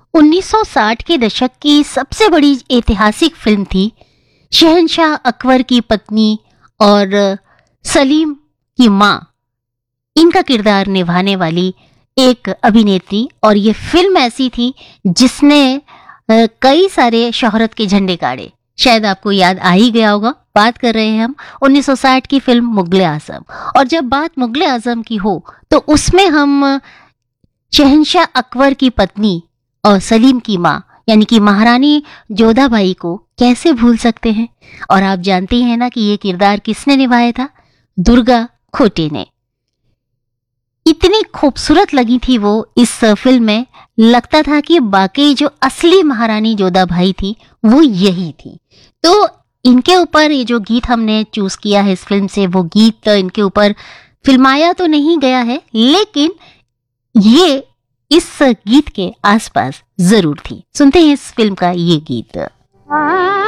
1960 के दशक की सबसे बड़ी ऐतिहासिक फिल्म थी शहंशाह अकबर की पत्नी और सलीम की मां, इनका किरदार निभाने वाली एक अभिनेत्री। और ये फिल्म ऐसी थी जिसने कई सारे शोहरत के झंडे गाड़े। शायद आपको याद आ ही गया होगा, बात कर रहे हैं हम 1960 की फिल्म मुगले आजम। और जब बात मुगले आजम की हो तो उसमें हम शहंशाह अकबर की पत्नी और सलीम की मां यानी कि महारानी जोधाबाई को कैसे भूल सकते हैं। और आप जानते हैं ना कि ये किरदार किसने निभाया था? दुर्गा खोटे ने। इतनी खूबसूरत लगी थी वो इस फिल्म में, लगता था कि बाकी जो असली महारानी जोधाबाई थी वो यही थी। तो इनके ऊपर ये जो गीत हमने चूज किया है इस फिल्म से, वो गीत इनके ऊपर फिल्माया तो नहीं गया है, लेकिन ये इस गीत के आसपास जरूर थी। सुनते हैं इस फिल्म का ये गीत।